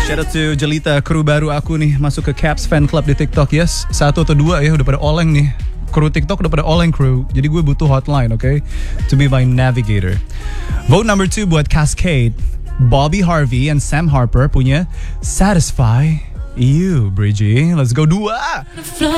Shout out to Jelita, kru baru aku nih masuk ke Caps Fan Club di TikTok. Yes, 1 atau 2 ya udah pada oleng nih. Kru TikTok udah pada oleng kru. Jadi gue butuh hotline, okay? To be my navigator. Vote number 2 buat Cascade. Bobby Harvey and Sam Harper punya Satisfy You, Bridgie. Let's go 2.